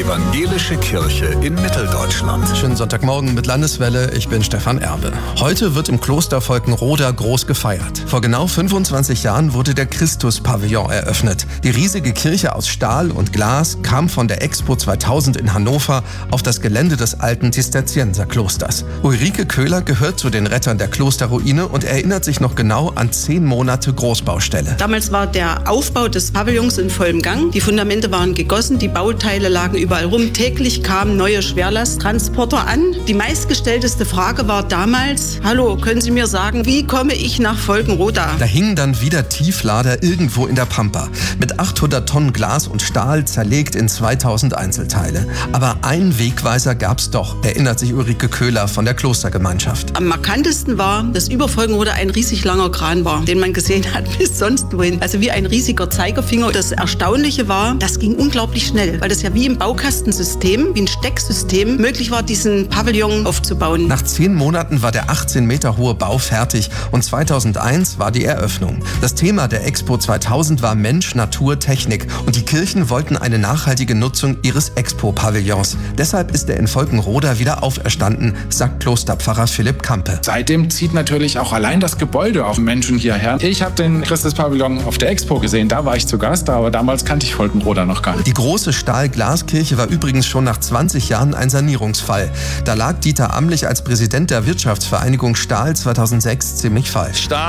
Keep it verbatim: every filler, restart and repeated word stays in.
Evangelische Kirche in Mitteldeutschland. Schönen Sonntagmorgen mit Landeswelle, ich bin Stefan Erbe. Heute wird im Kloster Volkenroda groß gefeiert. Vor genau fünfundzwanzig Jahren wurde der Christus-Pavillon eröffnet. Die riesige Kirche aus Stahl und Glas kam von der Expo zweitausend in Hannover auf das Gelände des alten Zisterzienserklosters. Ulrike Köhler gehört zu den Rettern der Klosterruine und erinnert sich noch genau an zehn Monate Großbaustelle. Damals war der Aufbau des Pavillons in vollem Gang. Die Fundamente waren gegossen, die Bauteile lagen überall rum. Täglich kamen neue Schwerlasttransporter an. Die meistgestellteste Frage war damals: Hallo, können Sie mir sagen, wie komme ich nach Volkenroda? Da hingen dann wieder Tieflader irgendwo in der Pampa. Mit achthundert Tonnen Glas und Stahl zerlegt in zweitausend Einzelteile. Aber einen Wegweiser gab's doch, erinnert sich Ulrike Köhler von der Klostergemeinschaft. Am markantesten war, dass über Volkenroda ein riesig langer Kran war, den man gesehen hat bis sonst wohin. Also wie ein riesiger Zeigefinger. Das Erstaunliche war, das ging unglaublich schnell, weil das ja wie im Baukastensystem, wie ein Stecksystem, möglich war, diesen Pavillon aufzubauen. Nach zehn Monaten war der achtzehn Meter hohe Bau fertig und zweitausendeins war die Eröffnung. Das Thema der Expo zweitausend war Mensch, Natur, Technik und die Kirchen wollten eine nachhaltige Nutzung ihres Expo-Pavillons. Deshalb ist er in Volkenroda wieder auferstanden, sagt Klosterpfarrer Philipp Kampe. Seitdem zieht natürlich auch allein das Gebäude auf Menschen hierher. Ich habe den Christus-Pavillon auf der Expo gesehen, da war ich zu Gast, aber damals kannte ich Volkenroda noch gar nicht. Die große Stahl-Glas-Kirche war übrigens schon nach zwanzig Jahren ein Sanierungsfall. Da lag Dieter Amlich als Präsident der Wirtschaftsvereinigung Stahl zweitausendsechs ziemlich falsch.